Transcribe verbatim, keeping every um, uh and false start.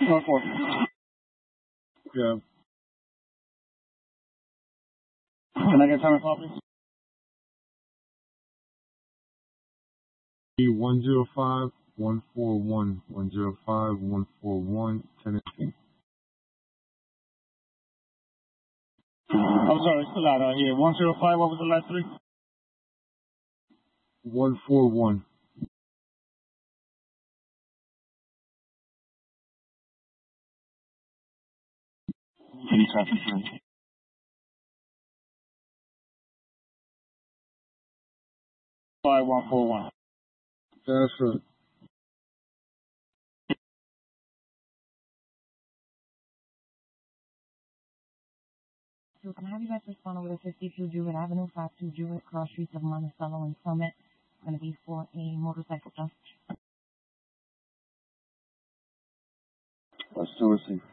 One four. Yeah. Can I get time and call, please? one zero five, one four one, one zero five, one four one, Tennessee. I'm sorry, still out out here. one zero five, what was the last three? one four one. City traffic here. five one four one. That's it. So can I have you guys respond over to fifty-two Jewett Avenue, five two Jewett, cross streets of Monticello and Summit. It's going to be for a motorcycle theft. Let's do receive.